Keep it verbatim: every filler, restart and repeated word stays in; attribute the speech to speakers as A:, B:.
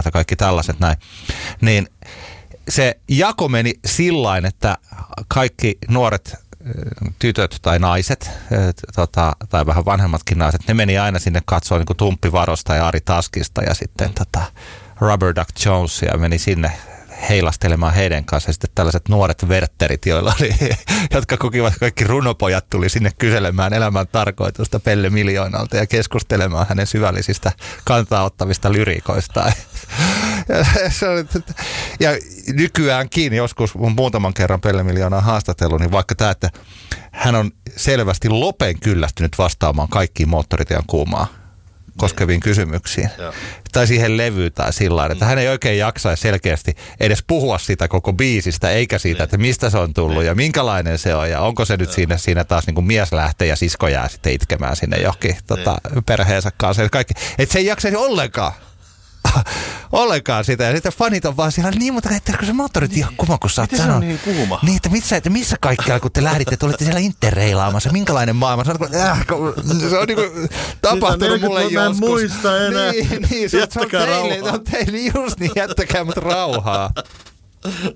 A: ja kaikki tällaiset näin. Niin se jako meni sillain, että kaikki nuoret tytöt tai naiset, tota, tai vähän vanhemmatkin naiset, ne meni aina sinne katsoa niin kuin Tumppi Varosta ja Ari Taskista ja sitten tota, Rubber Duck Jonesia meni sinne heilastelemaan heidän kanssa. Ja sitten tällaiset nuoret vertterit, joilla oli, jotka kokivat kaikki runopojat, tuli sinne kyselemään elämän tarkoitusta Pelle Miljoonalta ja keskustelemaan hänen syvällisistä kantaa ottavista lyriikoistaan. Ja, se oli, ja nykyäänkin joskus mun muutaman kerran Pelle Miljoonaa haastatellut, niin vaikka tämä, että hän on selvästi lopen kyllästynyt vastaamaan kaikkiin moottoritien kuumaa koskeviin kysymyksiin. Ja. Tai siihen levyyn tai sillä että hän ei oikein jaksaisi selkeästi edes puhua siitä koko biisistä, eikä siitä, että mistä se on tullut ja minkälainen se on ja onko se nyt siinä, siinä taas niin kuin mies lähtee ja sisko jää sitten itkemään sinne johonkin tota, perheensä kanssa. Kaikki. Että se ei jaksaisi ollenkaan. ollenkaan sitä. Ja sitten fanit on vaan siellä, niin mutta että se moottorit ihan kuuma, kun sä oot sanonut.
B: Miten se on niin kuuma?
A: Niin, että missä, että missä kaikkialla, kun te lähditte, te olitte siellä interreilaamassa, minkälainen maailma. Se on, äh, se on niin kuin tapahtunut mulle joskus.
B: Mä en muista enää.
A: Niin, niin se,
B: jättäkää
A: on teille,
B: rauhaa.
A: on teille just niin, jättäkää mut rauhaa.